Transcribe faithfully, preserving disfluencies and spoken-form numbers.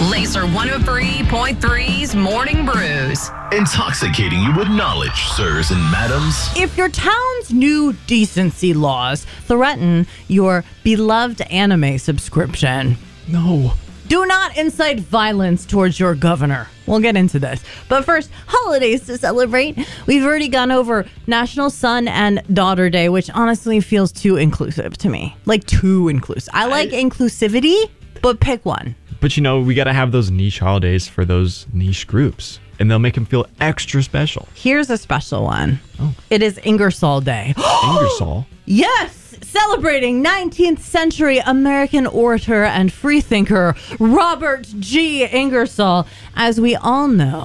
Laser one oh three point three's Morning Brews. Intoxicating you with knowledge, sirs and madams. If your town's new decency laws threaten your beloved anime subscription, No. do not incite violence towards your governor. We'll get into this. But first, holidays to celebrate. We've already gone over National Son and Daughter Day, which honestly feels too inclusive to me. Like, too inclusive. I like I, inclusivity, but pick one. But you know, we got to have those niche holidays for those niche groups, and they'll make them feel extra special. Here's a special one. Oh. It is Ingersoll Day. Ingersoll? Yes! Celebrating nineteenth century American orator and freethinker Robert G. Ingersoll. As we all know,